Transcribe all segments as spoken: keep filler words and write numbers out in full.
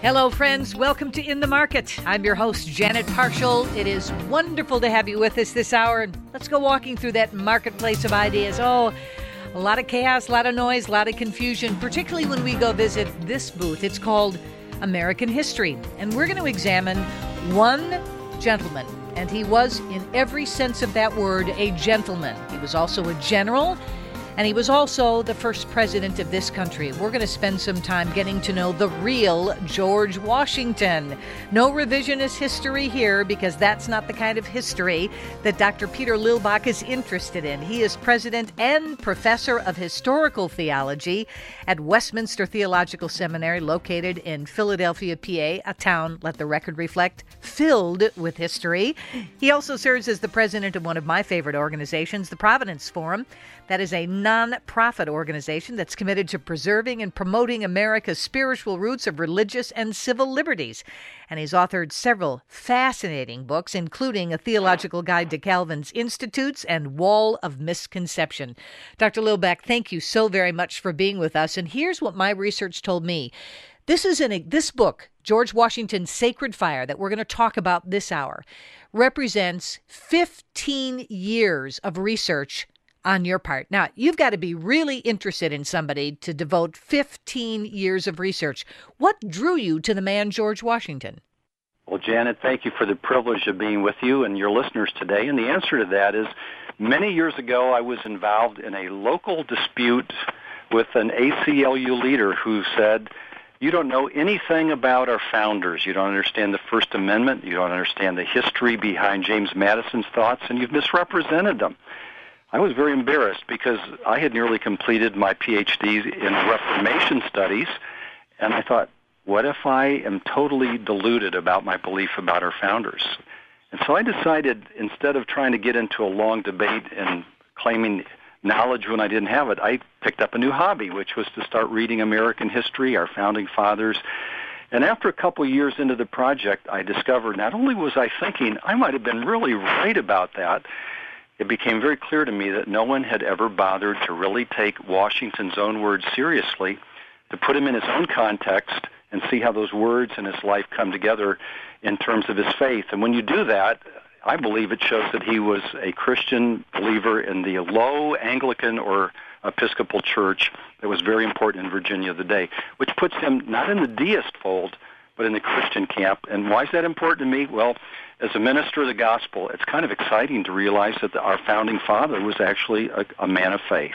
Hello, friends. Welcome to In the Market. I'm your host, Janet Parshall. It is wonderful to have you with us this hour. And let's go walking through that marketplace of ideas. Oh, a lot of chaos, a lot of noise, a lot of confusion, particularly when we go visit this booth. It's called American History. And we're going to examine one gentleman. And he was, in every sense of that word, a gentleman. He was also a general. And he was also the first president of this country. We're going to spend some time getting to know the real George Washington. No revisionist history here, because that's not the kind of history that Doctor Peter Lilbach is interested in. He is president and professor of historical theology at Westminster Theological Seminary, located in Philadelphia, P A, a town, let the record reflect, filled with history. He also serves as the president of one of my favorite organizations, the Providence Forum. That is a non-profit organization that's committed to preserving and promoting America's spiritual roots of religious and civil liberties. And he's authored several fascinating books, including A Theological Guide to Calvin's Institutes and Wall of Misconception. Doctor Lilbach, thank you so very much for being with us. And here's what my research told me. This is in a, this book, George Washington's Sacred Fire, that we're going to talk about this hour, represents fifteen years of research on your part. Now, you've got to be really interested in somebody to devote fifteen years of research. What drew you to the man George Washington? Well, Janet, thank you for the privilege of being with you and your listeners today. And the answer to that is, many years ago, I was involved in a local dispute with an A C L U leader who said, "You don't know anything about our founders. You don't understand the First Amendment. You don't understand the history behind James Madison's thoughts, and you've misrepresented them." I was very embarrassed because I had nearly completed my P H D in Reformation studies, and I thought, what if I am totally deluded about my belief about our founders? And so I decided, instead of trying to get into a long debate and claiming knowledge when I didn't have it, I picked up a new hobby, which was to start reading American history, our founding fathers. And after a couple of years into the project, I discovered not only was I thinking I might have been really right about that, it became very clear to me that no one had ever bothered to really take Washington's own words seriously, to put him in his own context and see how those words and his life come together in terms of his faith. And when you do that, I believe it shows that he was a Christian believer in the low Anglican or Episcopal Church that was very important in Virginia of the day, which puts him not in the deist fold, but in the Christian camp. And why is that important to me? Well, as a minister of the gospel, it's kind of exciting to realize that the, our founding father was actually a, a man of faith.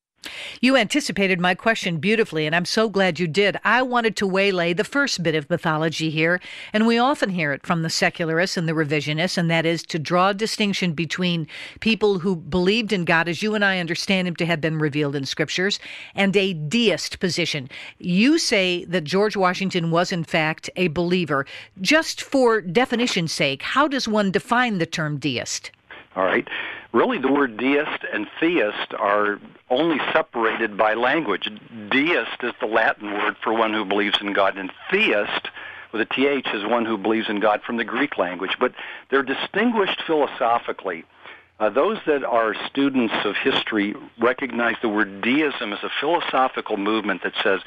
You anticipated my question beautifully, and I'm so glad you did. I wanted to waylay the first bit of mythology here, and we often hear it from the secularists and the revisionists, and that is to draw a distinction between people who believed in God, as you and I understand him to have been revealed in scriptures, and a deist position. You say that George Washington was, in fact, a believer. Just for definition's sake, how does one define the term deist? All right. Really, the word deist and theist are only separated by language. Deist is the Latin word for one who believes in God, and theist, with a T H, is one who believes in God from the Greek language. But they're distinguished philosophically. Uh, those that are students of history recognize the word deism as a philosophical movement that says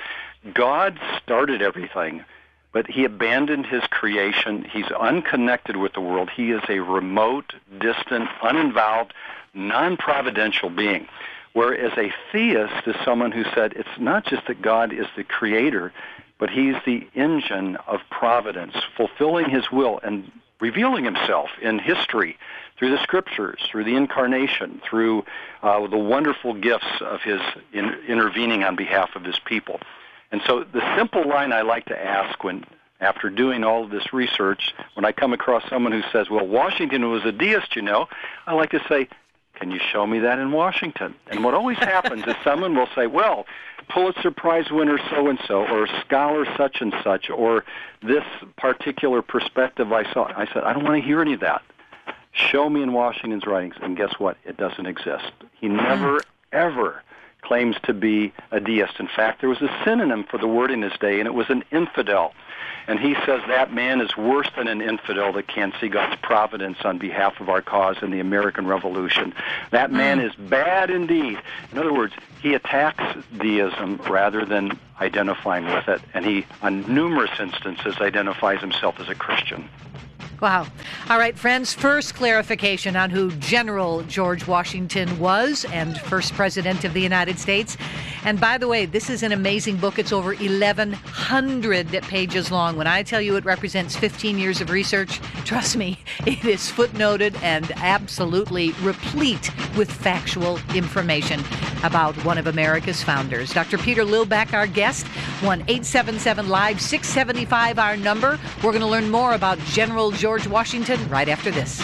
God started everything, but he abandoned his creation. He's unconnected with the world. He is a remote, distant, uninvolved, non-providential being. Whereas a theist is someone who said it's not just that God is the creator, but he's the engine of providence, fulfilling his will and revealing himself in history through the scriptures, through the incarnation, through uh, the wonderful gifts of his in, intervening on behalf of his people. And so the simple line I like to ask when, after doing all of this research, when I come across someone who says, well, Washington was a deist, you know, I like to say, can you show me that in Washington? And what always happens is someone will say, well, Pulitzer Prize winner so-and-so, or scholar such and such, or this particular perspective I saw. I said, I don't want to hear any of that. Show me in Washington's writings. And guess what? It doesn't exist. He never, ever claims to be a deist. In fact, there was a synonym for the word in his day, and it was an infidel. And he says that man is worse than an infidel that can't see God's providence on behalf of our cause in the American Revolution. That man is bad indeed. In other words, he attacks deism rather than identifying with it, and he, on numerous instances, identifies himself as a Christian. Wow. All right, friends, first clarification on who General George Washington was and first president of the United States. And by the way, this is an amazing book. It's over eleven hundred pages long. When I tell you it represents fifteen years of research, trust me, it is footnoted and absolutely replete with factual information about one of America's founders. Doctor Peter Lillback, our guest, one eight seven seven live six seven five, our number. We're going to learn more about General George Washington right after this.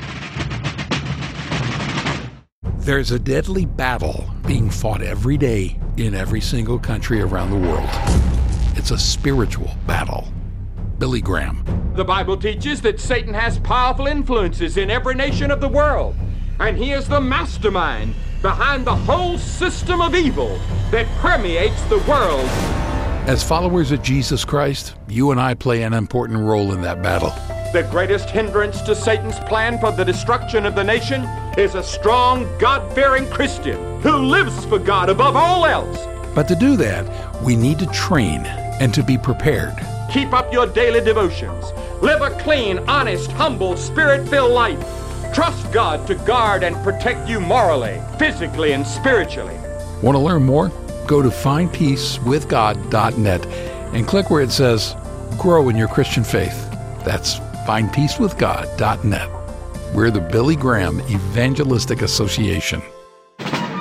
There's a deadly battle being fought every day in every single country around the world. It's a spiritual battle. Billy Graham. The Bible teaches that Satan has powerful influences in every nation of the world, and he is the mastermind behind the whole system of evil that permeates the world. As followers of Jesus Christ, you and I play an important role in that battle. The greatest hindrance to Satan's plan for the destruction of the nation is a strong, God-fearing Christian who lives for God above all else. But to do that, we need to train and to be prepared. Keep up your daily devotions. Live a clean, honest, humble, spirit-filled life. Trust God to guard and protect you morally, physically, and spiritually. Want to learn more? Go to find peace with god dot net and click where it says Grow in Your Christian Faith. That's find peace with god dot net. We're the Billy Graham Evangelistic Association.